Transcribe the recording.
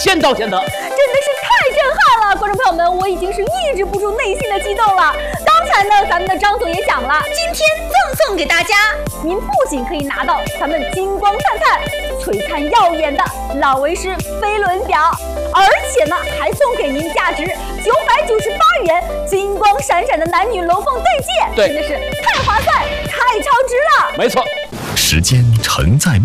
先到先得。 真的是太震撼了，观众朋友们，我已经是抑制不住内心的激动了。刚才呢，咱们的张总也讲了，今天赠送给大家，您不仅可以拿到咱们金光灿灿、璀璨耀眼的老维诗飞轮表，而且呢，还送给您价值998元、金光闪闪的男女龙凤对戒，真的是太划算、太超值了。 没错， 时间承载